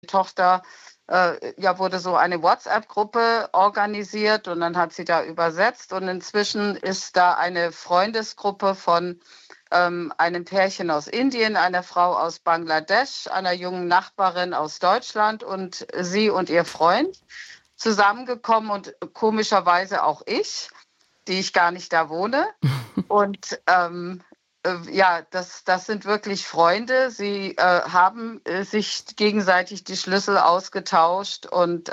Tochter wurde so eine WhatsApp-Gruppe organisiert und dann hat sie da übersetzt und inzwischen ist da eine Freundesgruppe von einem Pärchen aus Indien, einer Frau aus Bangladesch, einer jungen Nachbarin aus Deutschland und sie und ihr Freund zusammengekommen und komischerweise auch ich, die ich gar nicht da wohne. Und das sind wirklich Freunde. Sie haben sich gegenseitig die Schlüssel ausgetauscht und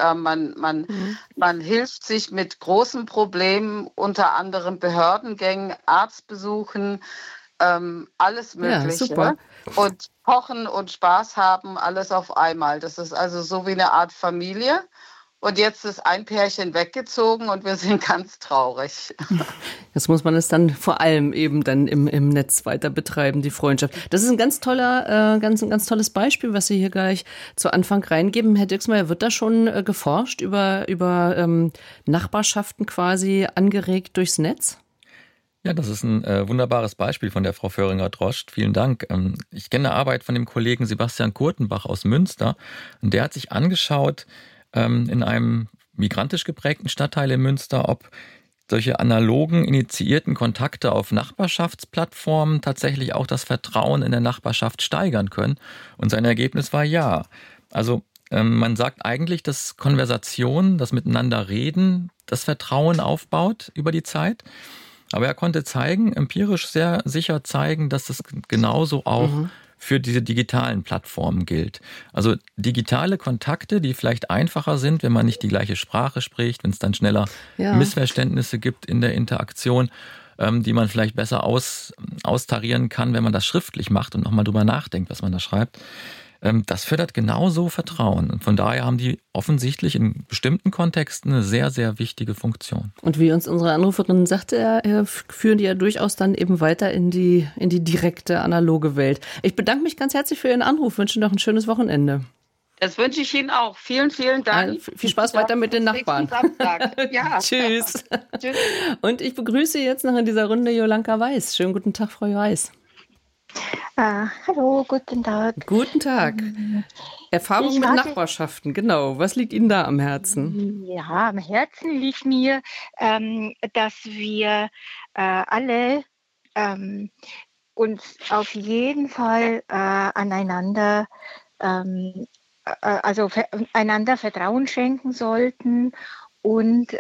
man hilft sich mit großen Problemen, unter anderem Behördengängen, Arztbesuchen, alles Ja, Mögliche. super. Und kochen und Spaß haben, alles auf einmal. Das ist also so wie eine Art Familie. Und jetzt ist ein Pärchen weggezogen und wir sind ganz traurig. Jetzt muss man es dann vor allem eben dann im Netz weiter betreiben, die Freundschaft. Das ist ein ganz tolles Beispiel, was Sie hier gleich zu Anfang reingeben. Herr Dirksmeier, wird da schon geforscht über Nachbarschaften quasi angeregt durchs Netz? Ja, das ist ein wunderbares Beispiel von der Frau Föhringer-Droscht. Vielen Dank. Ich kenne Arbeit von dem Kollegen Sebastian Kurtenbach aus Münster. Und der hat sich angeschaut, in einem migrantisch geprägten Stadtteil in Münster, ob solche analogen, initiierten Kontakte auf Nachbarschaftsplattformen tatsächlich auch das Vertrauen in der Nachbarschaft steigern können. Und sein Ergebnis war ja. Also man sagt eigentlich, dass Konversation, das Miteinanderreden, das Vertrauen aufbaut über die Zeit. Aber er konnte empirisch sehr sicher zeigen, dass das genauso auch für diese digitalen Plattformen gilt. Also digitale Kontakte, die vielleicht einfacher sind, wenn man nicht die gleiche Sprache spricht, wenn es dann schneller Missverständnisse gibt in der Interaktion, die man vielleicht besser austarieren kann, wenn man das schriftlich macht und nochmal drüber nachdenkt, was man da schreibt. Das fördert genauso Vertrauen. Und von daher haben die offensichtlich in bestimmten Kontexten eine sehr, sehr wichtige Funktion. Und wie uns unsere Anruferin sagte, führen die ja durchaus dann eben weiter in die direkte analoge Welt. Ich bedanke mich ganz herzlich für Ihren Anruf, wünsche noch ein schönes Wochenende. Das wünsche ich Ihnen auch. Vielen, vielen Dank. Viel Spaß weiter mit den Nachbarn. Ja. Tschüss. Tschüss. Und ich begrüße jetzt noch in dieser Runde Jolanka Weiß. Schönen guten Tag, Frau Weiß. Hallo, guten Tag. Guten Tag. Erfahrung mit Nachbarschaften, genau. Was liegt Ihnen da am Herzen? Ja, am Herzen liegt mir, dass wir alle uns auf jeden Fall einander Vertrauen schenken sollten und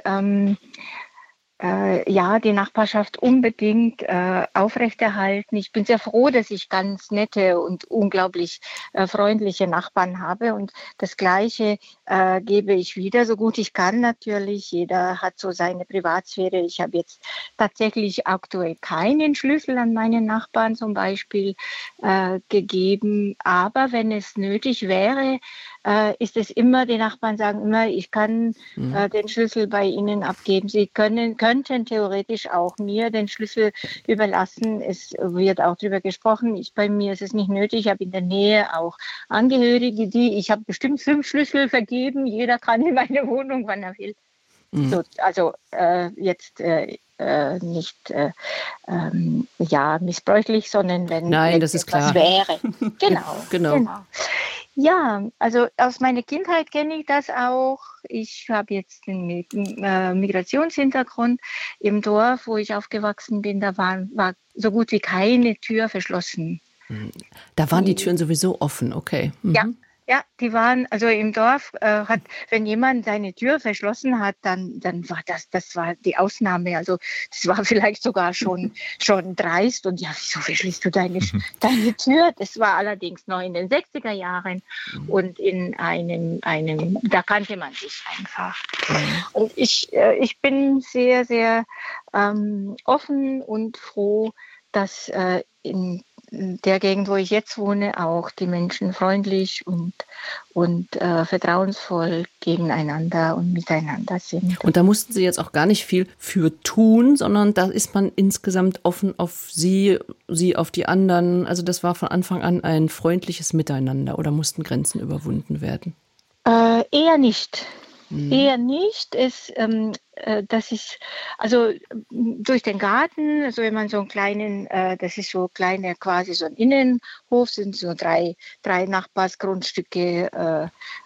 die Nachbarschaft unbedingt aufrechterhalten. Ich bin sehr froh, dass ich ganz nette und unglaublich freundliche Nachbarn habe und das Gleiche gebe ich wieder, so gut ich kann natürlich. Jeder hat so seine Privatsphäre. Ich habe jetzt tatsächlich aktuell keinen Schlüssel an meine Nachbarn zum Beispiel gegeben, aber wenn es nötig wäre, ist es immer, die Nachbarn sagen immer, ich kann den Schlüssel bei Ihnen abgeben. Sie könnten theoretisch auch mir den Schlüssel überlassen. Es wird auch darüber gesprochen. Bei mir ist es nicht nötig. Ich habe in der Nähe auch Angehörige, ich habe bestimmt 5 Schlüssel vergeben. Jeder kann in meine Wohnung, wann er will. So, also jetzt nicht missbräuchlich, sondern wenn das ist etwas klar. wäre. Genau. Ja, also aus meiner Kindheit kenne ich das auch. Ich habe jetzt einen Migrationshintergrund. Im Dorf, wo ich aufgewachsen bin, da war so gut wie keine Tür verschlossen. Da waren die Türen sowieso offen, okay. Ja, die waren, also im Dorf wenn jemand seine Tür verschlossen hat, dann war das war die Ausnahme. Also das war vielleicht sogar schon dreist und ja, wieso verschließt du deine Tür? Das war allerdings noch in den 60er Jahren und in einem, da kannte man sich einfach. Und ich bin sehr, sehr offen und froh, dass in der Gegend, wo ich jetzt wohne, auch die Menschen freundlich und vertrauensvoll gegeneinander und miteinander sind. Und da mussten Sie jetzt auch gar nicht viel für tun, sondern da ist man insgesamt offen auf Sie auf die anderen. Also das war von Anfang an ein freundliches Miteinander oder mussten Grenzen überwunden werden? Eher nicht. Eher nicht. Das ist, also durch den Garten, also wenn man so einen kleinen, das ist so kleiner, quasi so ein Innenhof, sind so drei Nachbarsgrundstücke